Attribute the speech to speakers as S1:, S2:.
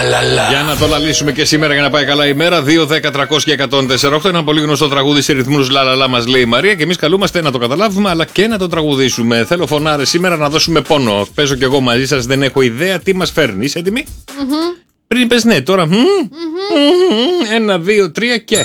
S1: Λαλαλα.
S2: Για να το λαλήσουμε και σήμερα για να πάει καλά η μέρα. 2-10-300-1048. Ένα πολύ γνωστό τραγούδι σε ρυθμούς λαλαλα μας λέει η Μαρία. Και εμείς καλούμαστε να το καταλάβουμε αλλά και να το τραγουδήσουμε. Θέλω φωνάρες σήμερα να δώσουμε πόνο. Παίζω κι εγώ μαζί σας, δεν έχω ιδέα τι μας φέρνει. Είσαι έτοιμοι? Πριν είπες ναι, τώρα. 1, 2, 3 και.